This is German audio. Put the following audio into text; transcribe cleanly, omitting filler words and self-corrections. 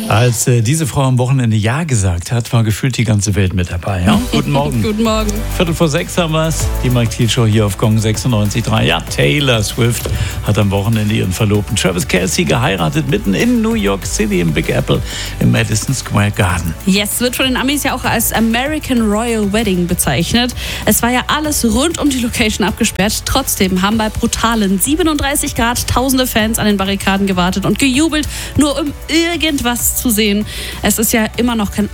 Als diese Frau am Wochenende Ja gesagt hat, war gefühlt die ganze Welt mit dabei. Ja? Guten Morgen. Guten Morgen. 5:45 haben wir es. Die Mike Thiel Show hier auf Gong 96.3. Ja, Taylor Swift hat am Wochenende ihren Verlobten Travis Kelce geheiratet, mitten in New York City im Big Apple im Madison Square Garden. Yes, wird von den Amis ja auch als American Royal Wedding bezeichnet. Es war ja alles rund um die Location abgesperrt. Trotzdem haben bei brutalen 37 Grad tausende Fans an den Barrikaden gewartet und gejubelt, nur um irgendwas zu sehen. Es ist ja immer noch kein